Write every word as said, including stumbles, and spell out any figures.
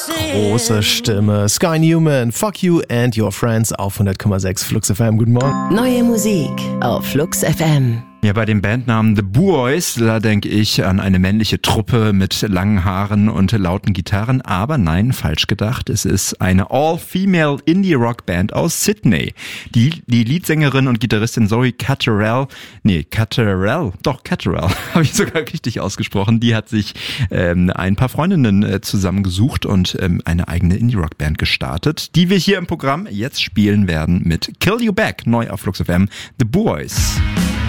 Große Stimme. Sky Newman, Fuck You and Your Friends auf hundert Komma sechs Flux F M. Guten Morgen. Neue Musik auf Flux F M. Ja, bei dem Bandnamen The Boys, da denke ich an eine männliche Truppe mit langen Haaren und lauten Gitarren. Aber nein, falsch gedacht. Es ist eine All-Female Indie-Rock-Band aus Sydney. Die, die Leadsängerin und Gitarristin Zoe Catterall, nee, Catterall, doch, Catterall, habe ich sogar richtig ausgesprochen. Die hat sich ähm, ein paar Freundinnen äh, zusammengesucht und ähm, eine eigene Indie-Rock-Band gestartet, die wir hier im Programm jetzt spielen werden mit Kill You Back, neu auf Flux F M, The Boys.